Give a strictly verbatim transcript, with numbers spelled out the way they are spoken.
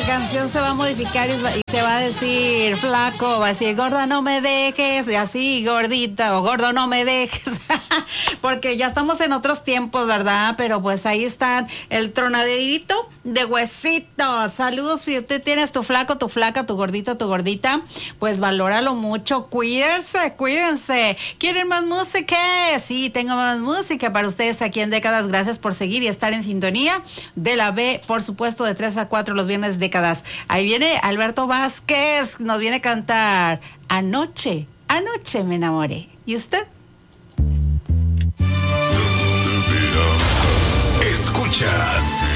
canción se va a modificar y, va, y se va a decir flaco, va a decir gorda no me dejes, y así gordita o gordo no me dejes, porque ya estamos en otros tiempos, ¿verdad? Pero pues ahí están el tronadito de huesitos. Saludos, si usted tienes tu flaco, tu flaca, tu gordito, tu gordita, pues valóralo mucho, cuídense, cuídense. ¿Quieren más música? Sí, tengo más música para ustedes aquí en Décadas. Gracias por seguir y estar en sintonía de la B, por supuesto, de tres a cuatro los viernes Décadas. Ahí viene Alberto Vázquez, nos viene a cantar Anoche, anoche me enamoré. ¿Y usted? Escuchas